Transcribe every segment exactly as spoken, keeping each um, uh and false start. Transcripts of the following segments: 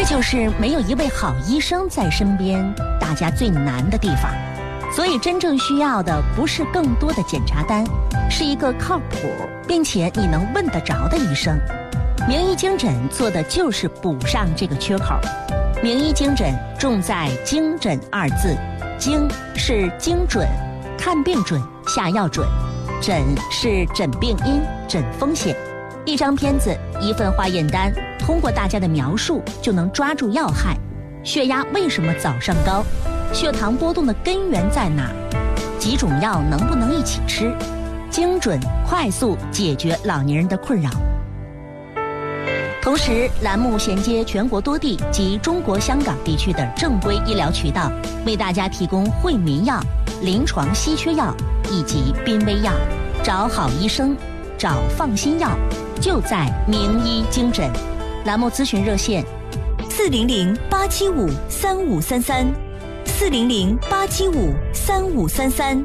就是没有一位好医生在身边，大家最难的地方。所以真正需要的不是更多的检查单，是一个靠谱并且你能问得着的医生。名医经诊做的就是补上这个缺口。名医经诊重在精诊二字，精是精准，看病准，下药准；诊是诊病因，诊风险。一张片子，一份化验单，通过大家的描述就能抓住要害。血压为什么早上高？血糖波动的根源在哪？几种药能不能一起吃？精准快速解决老年人的困扰。同时，栏目衔接全国多地及中国香港地区的正规医疗渠道，为大家提供惠民药、临床稀缺药以及濒危药。找好医生，找放心药，就在名医经诊。栏目咨询热线： 四零零八七五三五三三，四零零八七五三五三三。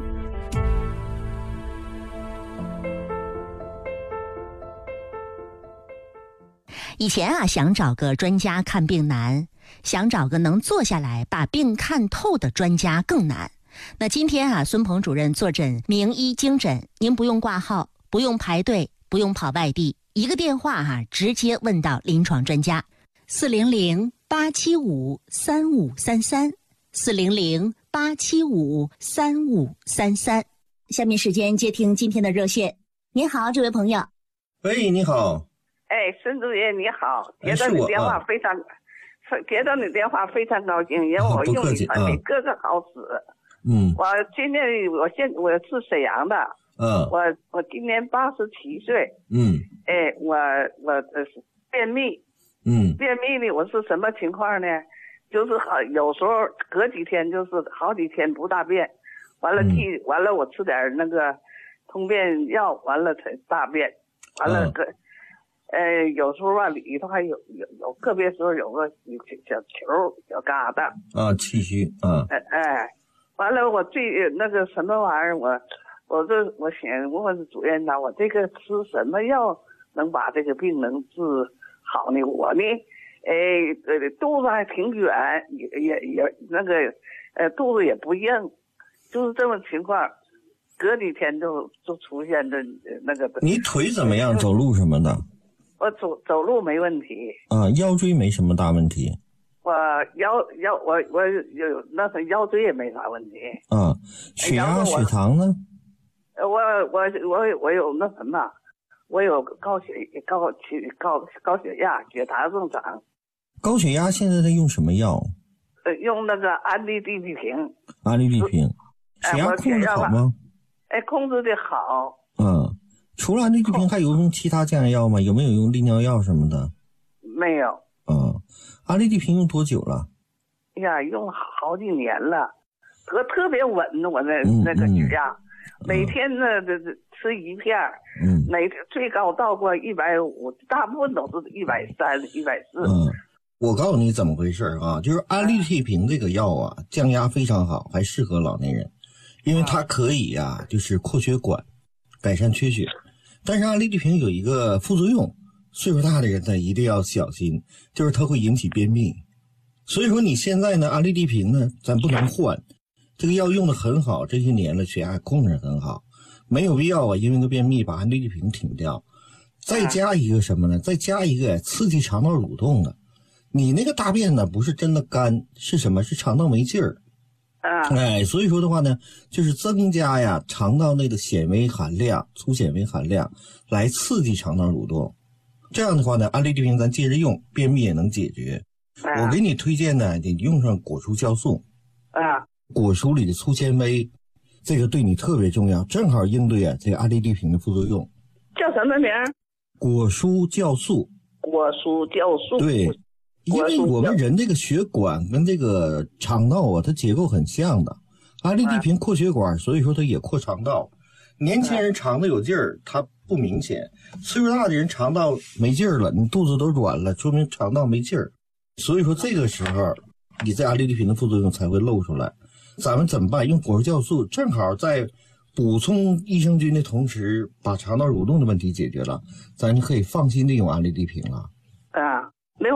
以前啊，想找个专家看病难，想找个能坐下来把病看透的专家更难。那今天啊，孙鹏主任坐诊名医经诊，您不用挂号，不用排队，不用跑外地，一个电话哈、啊，直接问到临床专家。四零零八七五三五三三，四零零八七五三五三三。下面时间接听今天的热线。您好，这位朋友。 喂，你好。 哎，孙主任你好，接到你电话非常，接到你电话非常高兴，因为我用你产品各个好使。 嗯， 我今年我现我是沈阳的， 嗯， 我我今年八十七岁， 嗯， 哎，我我呃便秘， 嗯， 便秘呢，我是什么情况呢？就是好有时候隔几天就是好几天不大便，完了替、嗯、完了我吃点那个通便药，完了才大便，完了个。嗯呃，有时候啊，里头还有有有个别时候有个小球小疙瘩啊，气虚啊。 哎哎，完了，我最那个什么玩意儿，我我这我想问问主任呐，我这个吃什么药能把这个病能治好呢？我呢，哎呃肚子还挺圆，也也也那个呃肚子也不硬，就是这种情况，隔几天就就出现这那个。 你腿怎么样？走路什么的？ 我走走路没问题啊，腰椎没什么大问题。 我腰腰我我有那个腰椎也没啥问题。 啊，血压血糖呢？ 我我我我有那什么，我有高血高血高高血压，血糖正常。 高血压现在在用什么药？ 呃，用那个安利地地平。 安利地平，血压控制好吗？ 哎，控制的好。 嗯。除了安利地平还有用其他降压药吗？有没有用利尿药什么的？ 没有。 嗯，安利地平用多久了？ 哎呀，用好几年了，特特别稳，我那、嗯、那个血压、嗯，每天呢这这吃一片，嗯，每最高到过一百五，大部分都是一百三、一百四。 嗯，我告诉你怎么回事啊？就是安利地平这个药啊，降压非常好，还适合老年人，因为它可以呀、啊，就是扩血管，改善缺血。但是安利地平有一个副作用，岁数大的人呢一定要小心，就是它会引起便秘。所以说你现在呢，安利地平呢，咱不能换，这个药用的很好，这些年了血压控制很好，没有必要啊，因为个便秘把安利地平停掉。再加一个什么呢？再加一个刺激肠道蠕动的。你那个大便呢，不是真的干，是什么？是肠道没劲儿。哎，所以说的话呢，就是增加呀肠道内的纤维含量、粗纤维含量，来刺激肠道蠕动。这样的话呢，安利地平咱接着用，便秘也能解决。啊、我给你推荐呢，你用上果蔬酵素。 啊， 果蔬里的粗纤维，这个对你特别重要，正好应对啊这个安利地平的副作用。 叫什么名？ 果蔬酵素。 果蔬酵素。 对。因为我们人这个血管跟这个肠道啊，它结构很像的。安利地平扩血管，所以说它也扩肠道。年轻人肠子有劲儿，它不明显；岁数大的人肠道没劲儿了，你肚子都软了，说明肠道没劲儿。所以说这个时候，你这安利地平的副作用才会露出来。咱们怎么办？用果蔬酵素，正好在补充益生菌的同时，把肠道蠕动的问题解决了，咱就可以放心的用安利地平了。 啊。